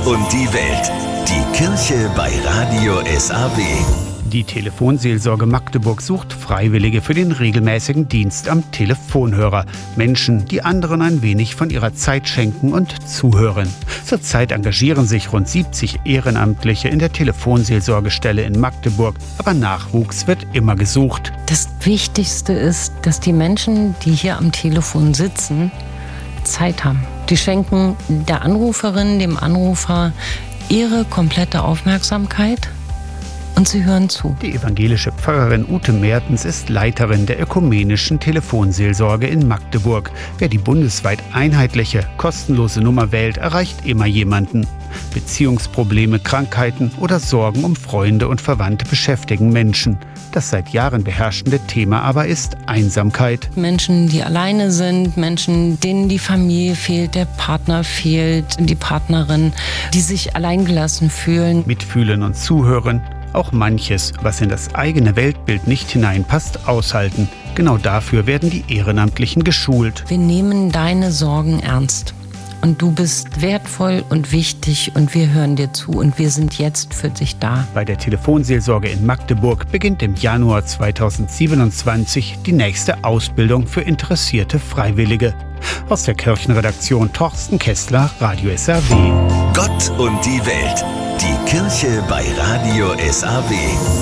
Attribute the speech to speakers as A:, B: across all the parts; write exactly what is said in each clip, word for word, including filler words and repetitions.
A: und die Welt. Die Kirche bei Radio S A W.
B: Die Telefonseelsorge Magdeburg sucht Freiwillige für den regelmäßigen Dienst am Telefonhörer. Menschen, die anderen ein wenig von ihrer Zeit schenken und zuhören. Zurzeit engagieren sich rund siebzig Ehrenamtliche in der Telefonseelsorgestelle in Magdeburg. Aber Nachwuchs wird immer gesucht.
C: Das Wichtigste ist, dass die Menschen, die hier am Telefon sitzen, Zeit haben. Die schenken der Anruferin, dem Anrufer ihre komplette Aufmerksamkeit. Und sie hören zu.
B: Die evangelische Pfarrerin Ute Mertens ist Leiterin der ökumenischen Telefonseelsorge in Magdeburg. Wer die bundesweit einheitliche, kostenlose Nummer wählt, erreicht immer jemanden. Beziehungsprobleme, Krankheiten oder Sorgen um Freunde und Verwandte beschäftigen Menschen. Das seit Jahren beherrschende Thema aber ist Einsamkeit.
C: Menschen, die alleine sind, Menschen, denen die Familie fehlt, der Partner fehlt, die Partnerin, die sich alleingelassen fühlen.
B: Mitfühlen und zuhören. Auch manches, was in das eigene Weltbild nicht hineinpasst, aushalten. Genau dafür werden die Ehrenamtlichen geschult.
C: Wir nehmen deine Sorgen ernst. Und du bist wertvoll und wichtig und wir hören dir zu und wir sind jetzt für dich da.
B: Bei der Telefonseelsorge in Magdeburg beginnt im Januar zweitausendsiebenundzwanzig die nächste Ausbildung für interessierte Freiwillige. Aus der Kirchenredaktion Torsten Kessler, Radio S A W.
A: Gott und die Welt. Die Kirche bei Radio S A W.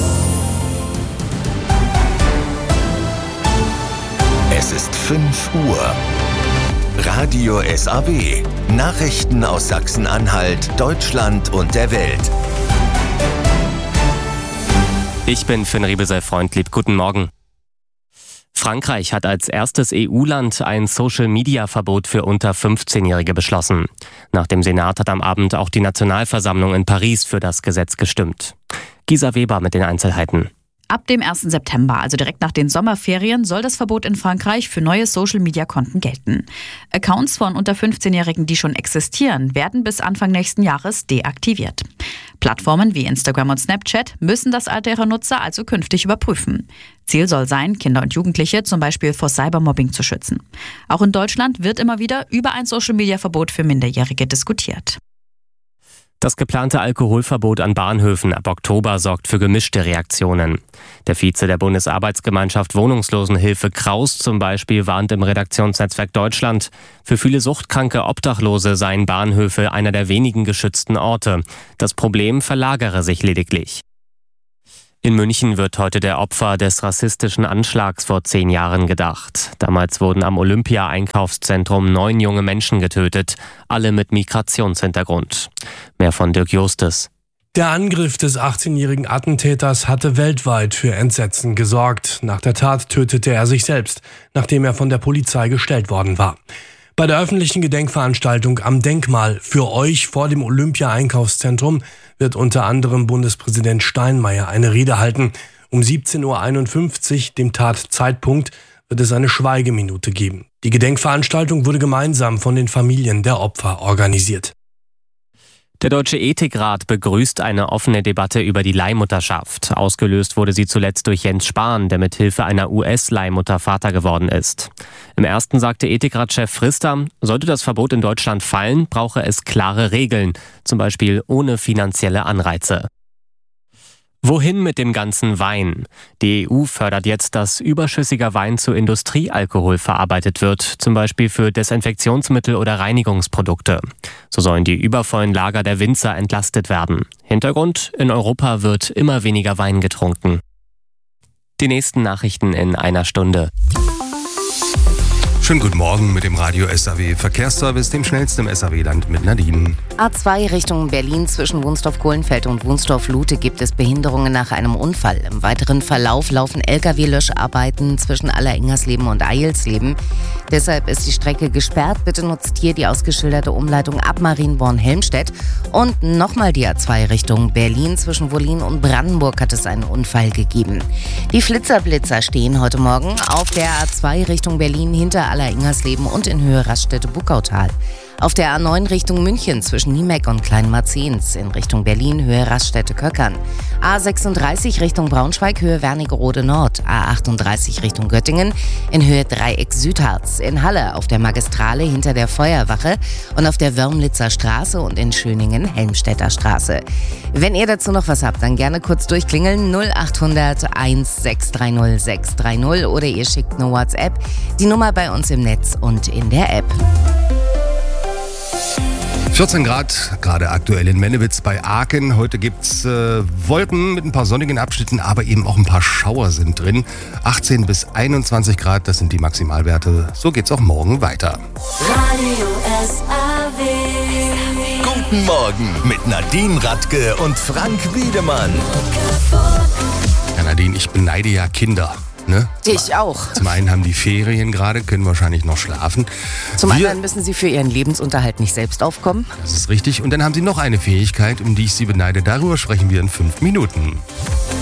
A: Es ist fünf Uhr. Radio S A W. Nachrichten aus Sachsen-Anhalt, Deutschland und der Welt.
D: Ich bin Finn Riebesel-Freundlieb. Guten Morgen. Frankreich hat als erstes E U-Land ein Social-Media-Verbot für unter fünfzehnjährige beschlossen. Nach dem Senat hat am Abend auch die Nationalversammlung in Paris für das Gesetz gestimmt. Gisa Weber mit den Einzelheiten.
E: Ab dem ersten September, also direkt nach den Sommerferien, soll das Verbot in Frankreich für neue Social-Media-Konten gelten. Accounts von unter fünfzehnjährigen, die schon existieren, werden bis Anfang nächsten Jahres deaktiviert. Plattformen wie Instagram und Snapchat müssen das Alter ihrer Nutzer also künftig überprüfen. Ziel soll sein, Kinder und Jugendliche zum Beispiel vor Cybermobbing zu schützen. Auch in Deutschland wird immer wieder über ein Social-Media-Verbot für Minderjährige diskutiert.
D: Das geplante Alkoholverbot an Bahnhöfen ab Oktober sorgt für gemischte Reaktionen. Der Vize der Bundesarbeitsgemeinschaft Wohnungslosenhilfe Kraus zum Beispiel warnt im Redaktionsnetzwerk Deutschland, für viele suchtkranke Obdachlose seien Bahnhöfe einer der wenigen geschützten Orte. Das Problem verlagere sich lediglich. In München wird heute der Opfer des rassistischen Anschlags vor zehn Jahren gedacht. Damals wurden am Olympia-Einkaufszentrum neun junge Menschen getötet, alle mit Migrationshintergrund. Mehr von Dirk Justes.
F: Der Angriff des achtzehnjährigen Attentäters hatte weltweit für Entsetzen gesorgt. Nach der Tat tötete er sich selbst, nachdem er von der Polizei gestellt worden war. Bei der öffentlichen Gedenkveranstaltung am Denkmal für euch vor dem Olympia-Einkaufszentrum wird unter anderem Bundespräsident Steinmeier eine Rede halten. Um siebzehn Uhr einundfünfzig, dem Tatzeitpunkt, wird es eine Schweigeminute geben. Die Gedenkveranstaltung wurde gemeinsam von den Familien der Opfer organisiert.
D: Der Deutsche Ethikrat begrüßt eine offene Debatte über die Leihmutterschaft. Ausgelöst wurde sie zuletzt durch Jens Spahn, der mit Hilfe einer U S-Leihmutter Vater geworden ist. Im ersten sagte Ethikratschef Frister, sollte das Verbot in Deutschland fallen, brauche es klare Regeln, zum Beispiel ohne finanzielle Anreize. Wohin mit dem ganzen Wein? Die E U fördert jetzt, dass überschüssiger Wein zu Industriealkohol verarbeitet wird, zum Beispiel für Desinfektionsmittel oder Reinigungsprodukte. So sollen die übervollen Lager der Winzer entlastet werden. Hintergrund: in Europa wird immer weniger Wein getrunken. Die nächsten Nachrichten in einer Stunde.
G: Schönen guten Morgen mit dem Radio S A W Verkehrsservice, dem schnellsten im S A W-Land mit Nadine.
H: A zwei Richtung Berlin zwischen Wunsdorf-Kohlenfeld und Wunsdorf-Lute gibt es Behinderungen nach einem Unfall. Im weiteren Verlauf laufen L K W-Löscharbeiten zwischen Allerengersleben und Eilsleben. Deshalb ist die Strecke gesperrt. Bitte nutzt hier die ausgeschilderte Umleitung ab Marienborn-Helmstedt. Und nochmal die A zwei Richtung Berlin zwischen Wollin und Brandenburg hat es einen Unfall gegeben. Die Flitzerblitzer stehen heute Morgen auf der A zwei Richtung Berlin hinter Allerengersleben und in Höhe Raststätte Buckautal. Auf der A neun Richtung München zwischen Niemeck und Kleinmarzens, in Richtung Berlin Höhe Raststätte-Köckern. A sechsunddreißig Richtung Braunschweig Höhe Wernigerode Nord. A achtunddreißig Richtung Göttingen in Höhe Dreieck Südharz. In Halle auf der Magistrale hinter der Feuerwache und auf der Wörmlitzer Straße und in Schöningen Helmstedter Straße. Wenn ihr dazu noch was habt, dann gerne kurz durchklingeln null achthundert eins sechs drei null sechs drei null oder ihr schickt eine WhatsApp. Die Nummer bei uns im Netz und in der App.
G: vierzehn Grad, gerade aktuell in Mennewitz bei Aachen. Heute gibt's äh, Wolken mit ein paar sonnigen Abschnitten, aber eben auch ein paar Schauer sind drin. achtzehn bis einundzwanzig Grad, das sind die Maximalwerte. So geht's auch morgen weiter.
A: Radio S A W. Guten Morgen mit Nadine Radke und Frank Wiedemann.
G: Ja, Nadine, ich beneide ja Kinder. Ne?
H: Ich auch.
G: Zum einen haben die Ferien gerade, können wahrscheinlich noch schlafen.
H: Zum
G: Wir,
H: anderen müssen sie für ihren Lebensunterhalt nicht selbst aufkommen.
G: Das ist richtig. Und dann haben sie noch eine Fähigkeit, um die ich sie beneide. Darüber sprechen wir in fünf Minuten.